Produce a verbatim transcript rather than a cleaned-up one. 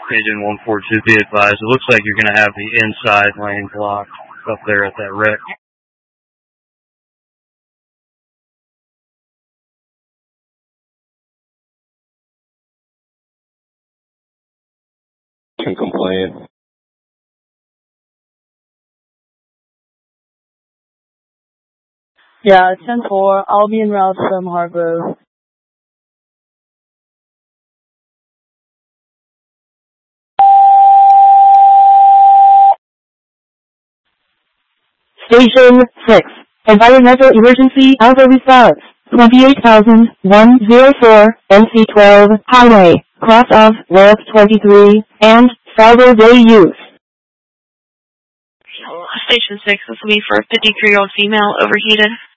Agent one four two, be advised. It looks like you're going to have the inside lane blocked up there at that wreck. Can complain. Yeah, ten four. I'll be en route from Hargrove. Station six. Environmental emergency Alpha response. twenty-eight thousand one hundred four N C twelve Highway. Cross of West twenty-three and Salvo Day use. Station six, this will be for a fifty-three-year-old female overheated.